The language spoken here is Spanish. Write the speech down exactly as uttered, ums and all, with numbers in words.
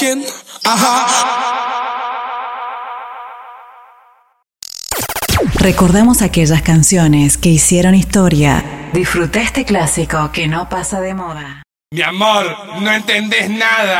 quién? Ajá. Recordemos aquellas canciones que hicieron historia. Disfruta este clásico que no pasa de moda. Mi amor, no entendés nada.